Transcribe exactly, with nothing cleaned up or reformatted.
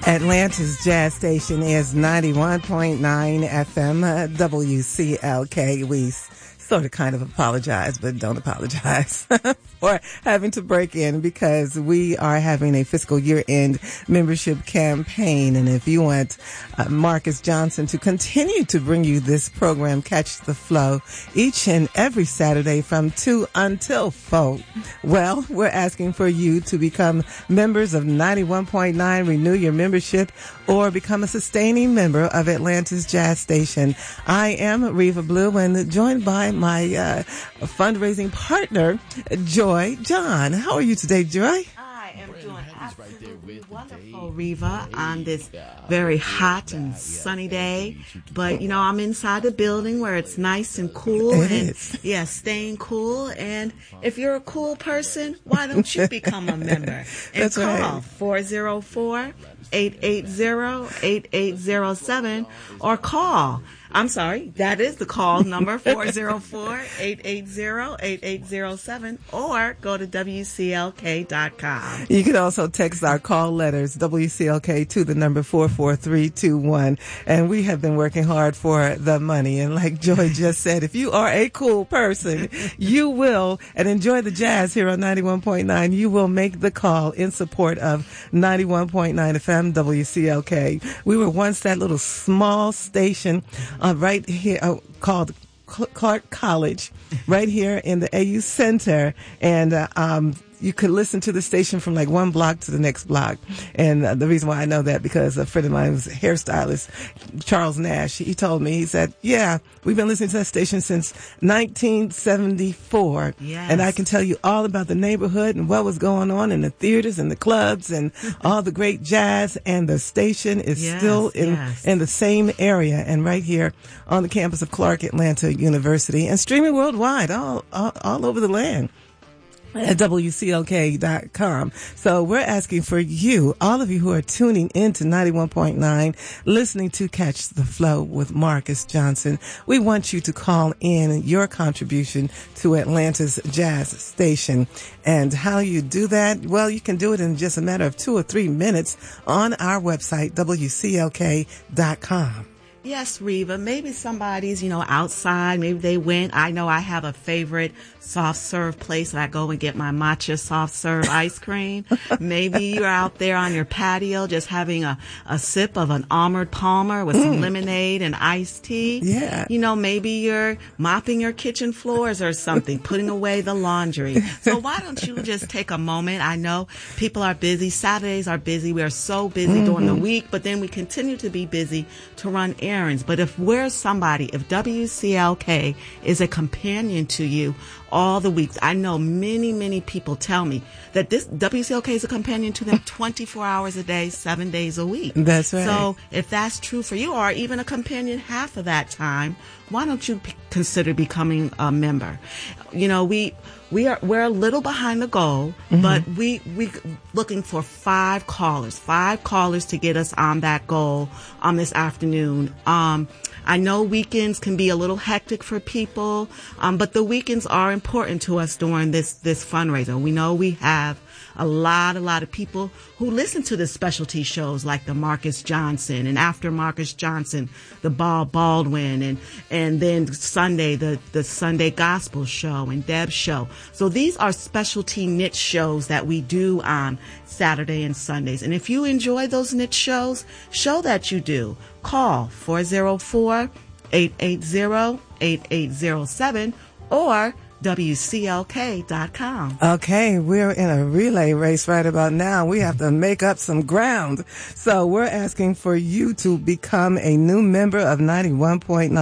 Atlanta's jazz station is ninety-one point nine F M, uh, W C L K. We sort of kind of apologize, but don't apologize for having to break in because we are having a fiscal year-end membership campaign. And if you want uh, Marcus Johnson to continue to bring you this program, Catch the Flow, each and every Saturday from two until four, well, we're asking for you to become members of ninety-one point nine, renew your membership, or become a sustaining member of Atlanta's jazz station. I am Reva Blue and joined by my uh, fundraising partner, Joy John. How are you today, Joy? I am doing absolutely wonderful, Reva, on this very hot and sunny day. But, you know, I'm inside the building where it's nice and cool. It and, is. Yeah, staying cool. And if you're a cool person, why don't you become a member? And That's call right. four oh four, eight eight zero, eight eight zero seven or call. I'm sorry, that is the call number, four oh four, eight eight zero, eight eight zero seven, or go to W C L K dot com. You can also text our call letters, W C L K, to the number four four three two one. And we have been working hard for the money. And like Joy just said, if you are a cool person, you will, and enjoy the jazz here on ninety-one point nine, you will make the call in support of ninety-one point nine F M, W C L K. We were once that little small station uh, right here uh, called Clark College, right here in the A U Center, and uh, um, you could listen to the station from like one block to the next block. And uh, the reason why I know that, because a friend of mine was a hairstylist, Charles Nash, he told me, he said, yeah, we've been listening to that station since nineteen seventy-four. Yes. And I can tell you all about the neighborhood and what was going on in the theaters and the clubs and all the great jazz. And the station is Yes, still in, yes. in the same area and right here on the campus of Clark Atlanta University, and streaming worldwide, all, all, all over the land at W C L K dot com. So we're asking for you, all of you who are tuning in to ninety-one point nine, listening to Catch the Flow with Marcus Johnson. We want you to call in your contribution to Atlanta's jazz station. And how you do that? Well, you can do it in just a matter of two or three minutes on our website, W C L K dot com. Yes, Reva, maybe somebody's, you know, outside. Maybe they went. I know I have a favorite soft serve place that I go and get my matcha soft serve ice cream. Maybe you're out there on your patio just having a, a sip of an Armored Palmer with some Mm. lemonade and iced tea. Yeah. You know, maybe you're mopping your kitchen floors or something, putting away the laundry. So why don't you just take a moment? I know people are busy. Saturdays are busy. We are so busy Mm-hmm. during the week, but then we continue to be busy to run errands. But if we're somebody, if W C L K is a companion to you all the weeks, I know many, many people tell me that this W C L K is a companion to them twenty-four hours a day, seven days a week. That's right. So if that's true for you, or even a companion half of that time, why don't you p- consider becoming a member? You know, we we are we're a little behind the goal, Mm-hmm. but we we looking for five callers, five callers to get us on that goal on this afternoon. Um, I know weekends can be a little hectic for people, um, but the weekends are important to us during this this fundraiser. We know we have a lot, a lot of people who listen to the specialty shows like the Marcus Johnson, and after Marcus Johnson, the Bob Baldwin, and and then Sunday, the, the Sunday Gospel Show and Deb's Show. So these are specialty niche shows that we do on Saturday and Sundays. And if you enjoy those niche shows, show that you do. Call four oh four, eight eight zero, eight eight zero seven or W C L K dot com. Okay, we're in a relay race right about now. We have to make up some ground. So we're asking for you to become a new member of ninety-one point nine.